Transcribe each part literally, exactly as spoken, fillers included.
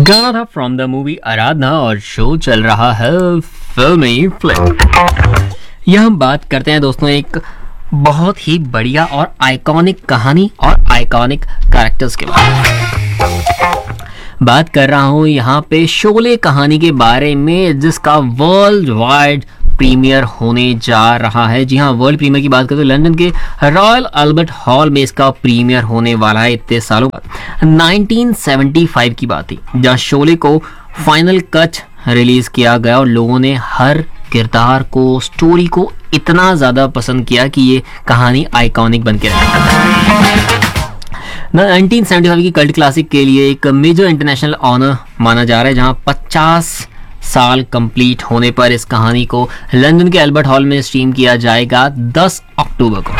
गाना था from the movie आराधना और शो चल रहा है फिल्मी फ्लिक। यह हम बात करते हैं दोस्तों एक बहुत ही बढ़िया और आइकॉनिक कहानी और आइकॉनिक कैरेक्टर्स के बारे में बात कर रहा हूँ यहाँ पे शोले कहानी के बारे में, जिसका वर्ल्ड वाइड प्रीमियर होने जा रहा है। जी हाँ, वर्ल्ड प्रीमियर की बात करें तो लंदन के रॉयल अल्बर्ट हॉल में इसका प्रीमियर होने वाला है इतने सालों बाद। नाइनटीन सेवेंटी फाइव की बात थी जहाँ शोले को फाइनल कट रिलीज किया गया और लोगों ने हर किरदार को, स्टोरी को इतना ज़्यादा पसंद किया कि ये कहानी आइकॉनिक बन के रही। नाइनटीन सेवेंटी फाइव की कल्ट क्लासिक के लिए एक मेजर इंटरनेशनल ऑनर माना जा रहा है, जहाँ पचास साल कंप्लीट होने पर इस कहानी को लंदन के अल्बर्ट हॉल में स्ट्रीम किया जाएगा दस अक्टूबर को।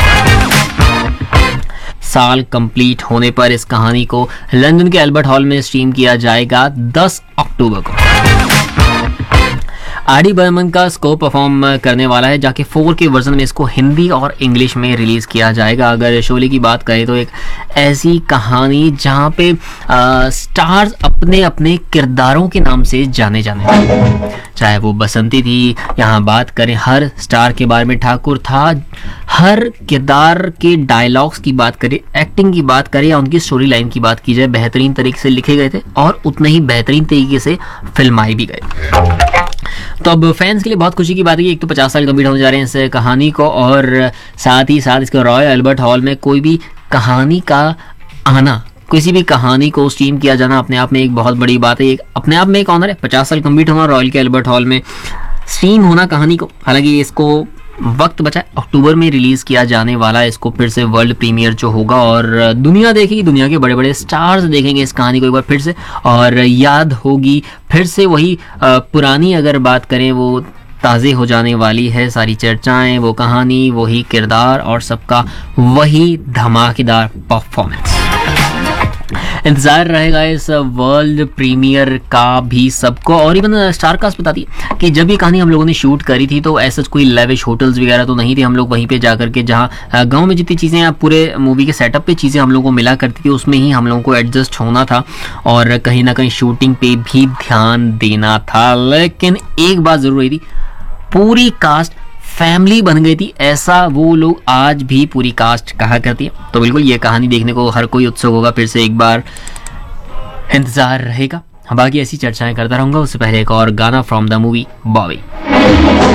साल कंप्लीट होने पर इस कहानी को लंदन के अल्बर्ट हॉल में स्ट्रीम किया जाएगा दस अक्टूबर को। आर डी बर्मन का स्कोप परफॉर्म करने वाला है, जाके फोर के वर्जन में इसको हिंदी और इंग्लिश में रिलीज किया जाएगा। अगर शोले की बात करें तो एक ऐसी कहानी जहाँ पे आ, स्टार्स अपने अपने किरदारों के नाम से जाने जाने, चाहे वो बसंती थी, यहाँ बात करें हर स्टार के बारे में ठाकुर था, हर किरदार के डायलॉग्स की बात करें, एक्टिंग की बात करें या उनकी स्टोरी लाइन की बात की जाए, बेहतरीन तरीके से लिखे गए थे और उतने ही बेहतरीन तरीके से फिल्माए भी गए। तो अब फैंस के लिए बहुत खुशी की बात है कि एक तो पचास साल कंप्लीट होने जा रहे हैं इस कहानी को, और साथ ही साथ इसके रॉयल अल्बर्ट हॉल में कोई भी कहानी का आना, किसी भी कहानी को स्ट्रीम किया जाना अपने आप में एक बहुत बड़ी बात है, एक अपने आप में एक ऑनर है। पचास साल कंप्लीट होना रॉयल के अल्बर्ट हॉल में स्ट्रीम होना कहानी को, हालांकि इसको वक्त बचा है, अक्टूबर में रिलीज किया जाने वाला है इसको फिर से वर्ल्ड प्रीमियर जो होगा, और दुनिया देखेगी, दुनिया के बड़े बड़े स्टार्स देखेंगे इस कहानी को एक बार फिर से, और याद होगी फिर से वही पुरानी, अगर बात करें वो ताज़े हो जाने वाली है सारी चर्चाएं, वो कहानी, वही किरदार और सबका वही धमाकेदार परफॉर्मेंस। इंतजार रहेगा इस वर्ल्ड प्रीमियर का भी सबको। और इवन स्टार कास्ट बताती है कि जब ये कहानी हम लोगों ने शूट करी थी तो ऐसा कोई लेविश होटल्स वगैरह तो नहीं थे, हम लोग वहीं पे जाकर के जहाँ गांव में जितनी चीज़ें या पूरे मूवी के सेटअप पे चीज़ें हम लोगों को मिला करती थी उसमें ही हम लोगों को एडजस्ट होना था और कहीं ना कहीं शूटिंग पे भी ध्यान देना था। लेकिन एक बात ज़रूर रही थी, पूरी कास्ट फैमिली बन गई थी, ऐसा वो लोग आज भी पूरी कास्ट कहा करती है। तो बिल्कुल ये कहानी देखने को हर कोई उत्सुक होगा, फिर से एक बार इंतजार रहेगा। बाकी ऐसी चर्चाएं करता रहूंगा। उससे पहले एक और गाना फ्रॉम द मूवी बॉबी।